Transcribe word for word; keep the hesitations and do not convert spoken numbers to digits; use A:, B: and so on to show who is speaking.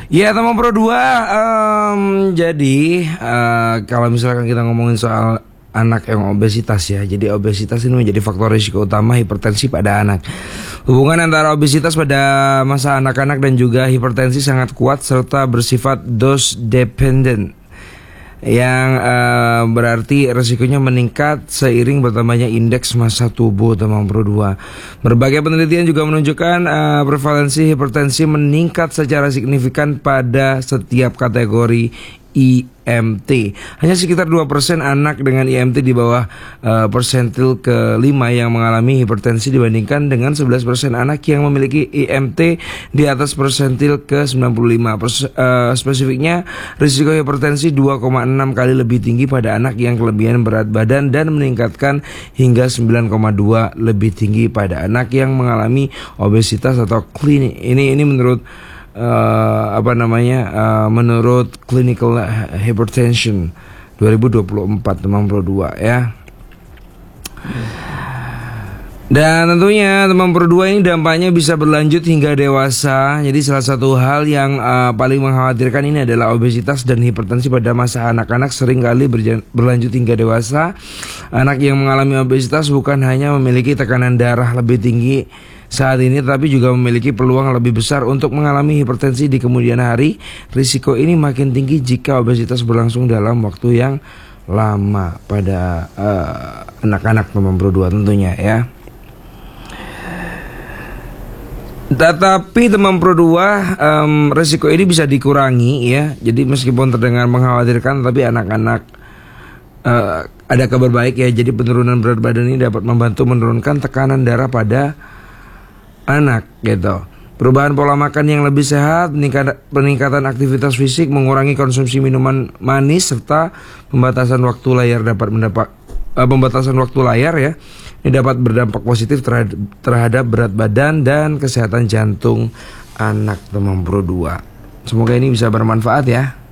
A: Ya teman Pro dua, um, jadi uh, kalau misalkan kita ngomongin soal anak yang obesitas ya, jadi obesitas ini menjadi faktor risiko utama hipertensi pada anak. Hubungan antara obesitas pada masa anak-anak dan juga hipertensi sangat kuat serta bersifat dose dependent, yang uh, berarti resikonya meningkat seiring bertambahnya indeks massa tubuh teman Pro dua. Berbagai penelitian juga menunjukkan uh, prevalensi hipertensi meningkat secara signifikan pada setiap kategori I M T. Hanya sekitar dua persen anak dengan I M T di bawah uh, persentil kelima yang mengalami hipertensi dibandingkan dengan sebelas persen anak yang memiliki I M T di atas persentil ke sembilan puluh lima. Pers uh, spesifiknya, risiko hipertensi dua koma enam kali lebih tinggi pada anak yang kelebihan berat badan dan meningkatkan hingga sembilan koma dua lebih tinggi pada anak yang mengalami obesitas atau klinik. Ini ini menurut Uh, apa namanya uh, menurut clinical hypertension dua ribu dua puluh empat teman Pro dua ya. Dan tentunya teman Pro dua ini dampaknya bisa berlanjut hingga dewasa. Jadi salah satu hal yang uh, paling mengkhawatirkan ini adalah obesitas dan hipertensi pada masa anak-anak sering kali berlanjut hingga dewasa. Anak yang mengalami obesitas bukan hanya memiliki tekanan darah lebih tinggi saat ini, tapi juga memiliki peluang lebih besar untuk mengalami hipertensi di kemudian hari. Risiko ini makin tinggi jika obesitas berlangsung dalam waktu yang lama pada uh, anak-anak teman Pro dua tentunya ya. Tetapi teman Pro dua, um, risiko ini bisa dikurangi ya. Jadi meskipun terdengar mengkhawatirkan, tapi anak-anak uh, ada kabar baik ya. Jadi penurunan berat badan ini dapat membantu menurunkan tekanan darah pada anak gitu. Perubahan pola makan yang lebih sehat, peningkatan aktivitas fisik, mengurangi konsumsi minuman manis serta pembatasan waktu layar dapat mendapat uh, pembatasan waktu layar ya. Ini dapat berdampak positif terhadap, terhadap berat badan dan kesehatan jantung anak teman Pro dua. Semoga ini bisa bermanfaat ya.